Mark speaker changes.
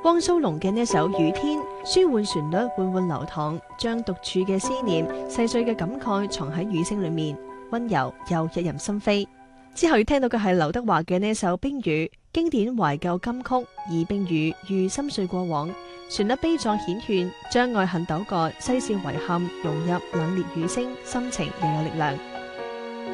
Speaker 1: 汪蘇泷嘅呢一首《雨天》，舒緩旋律緩緩流淌，將獨處嘅思念、細碎嘅感慨藏喺雨聲裏面，溫柔又引人心扉。之後要聽到嘅係劉德華嘅呢一首《冰雨》，經典懷舊金曲，以冰雨喻心碎過往，旋律悲壯顯勸，將愛恨糾葛、世事遺憾融入冷冽雨聲，心情又有力量。